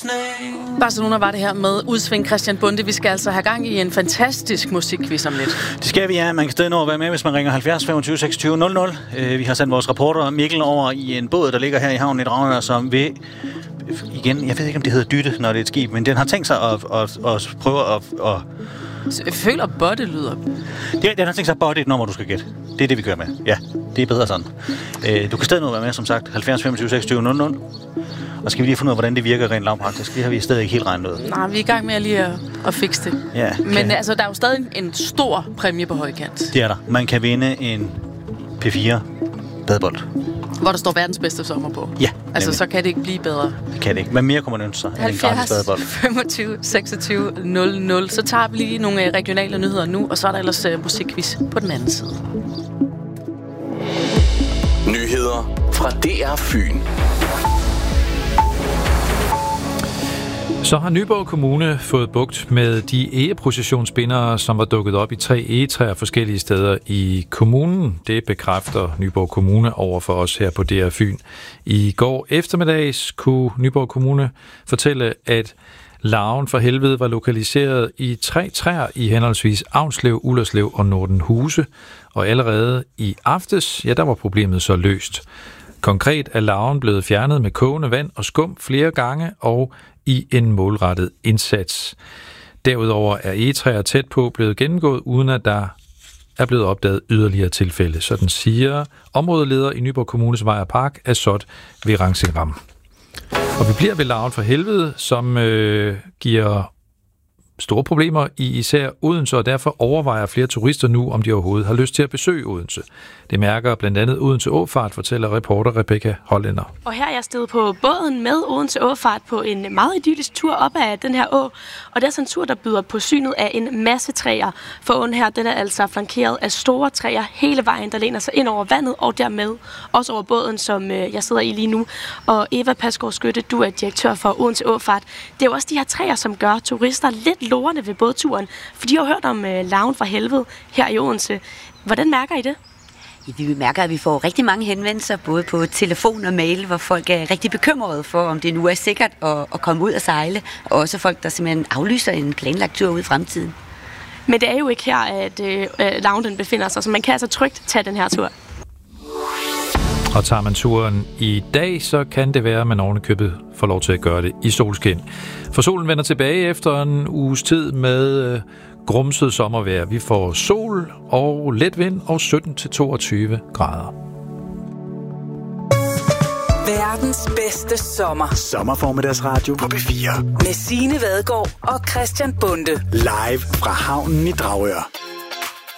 Barcelona var det her med Udsving Christian Bonde. Vi skal altså have gang i en fantastisk musikquiz om lidt. Det skal vi, ja. Man kan stadig nå at være med, hvis man ringer 70 25 26 00. Vi har sendt vores reporter Mikkel over i en båd, der ligger her i havnen i Dragør, som vil... Igen, jeg ved ikke, om det hedder dytte, når det er et skib, men den har tænkt sig at prøve at... Jeg føler, body lyder. Den har tænkt sig at body et nummer, du skal gætte. Det er det, vi kører med. Ja, det er bedre sådan. Du kan stadig nå at være med, som sagt. 70 25 26 00. Og skal vi lige finde ud af, hvordan det virker rent lavpraktisk. Det har vi stadig ikke helt regnet ud. Nej, vi er i gang med lige at fikse det. Ja, men altså, der er jo stadig en stor præmie på højkant. Det er der. Man kan vinde en P4 badebold. Hvor der står verdens bedste sommer på. Ja. Altså, så kan det ikke blive bedre. Det kan det ikke. Hvad mere kunne man ønske sig? 70 25 26 00. Så tager vi lige nogle regionale nyheder nu, og så er der ellers musikquiz på den anden side. Nyheder fra DR Fyn. Så har Nyborg Kommune fået bugt med de egeprocessionsbindere, som var dukket op i 3 egetræer forskellige steder i kommunen. Det bekræfter Nyborg Kommune over for os her på DR Fyn. I går eftermiddags kunne Nyborg Kommune fortælle, at larven for helvede var lokaliseret i 3 træer i henholdsvis Avnslev, Ullerslev og Nordenhuse. Og allerede i aftes, der var problemet så løst. Konkret er larven blevet fjernet med kogende vand og skum flere gange og i en målrettet indsats. Derudover er egetræer tæt på blevet gennemgået, uden at der er blevet opdaget yderligere tilfælde. Sådan siger områdeleder i Nyborg Kommunes Vej og Park, Assot Viransingram. Og vi bliver ved larven for helvede, som giver store problemer i især Odense, og derfor overvejer flere turister nu, om de overhovedet har lyst til at besøge Odense. Det mærker blandt andet Odense Åfart, fortæller reporter Rebecca Hollænder. Og her er jeg steget på båden med Odense Åfart på en meget idyllisk tur op ad den her å. Og det er sådan en tur, der byder på synet af en masse træer. For åen her, den er altså flankeret af store træer hele vejen, der læner sig ind over vandet og dermed også over båden, som jeg sidder i lige nu. Og Eva Pasgaard Skytte, du er direktør for Odense Åfart. Det er jo også de her træer, som gør turister lidt lorende ved bådturen, for de har hørt om larven for helvede her i Odense. Hvordan mærker I det? Vi mærker, at vi får rigtig mange henvendelser, både på telefon og mail, hvor folk er rigtig bekymrede for, om det nu er sikkert at komme ud og sejle, og også folk, der simpelthen aflyser en planlagt tur ud i fremtiden. Men det er jo ikke her, at larven den befinder sig, så man kan altså trygt tage den her tur. Og tager man turen i dag, så kan det være, at man ovenikøbet får lov til at gøre det i solskin. For solen vender tilbage efter en uges tid med grumset sommervejr. Vi får sol og let vind og 17-22 grader. Verdens bedste sommer. Sommerformiddagsradio på P4. Med Signe Vadgaard og Christian Bonde. Live fra havnen i Dragør.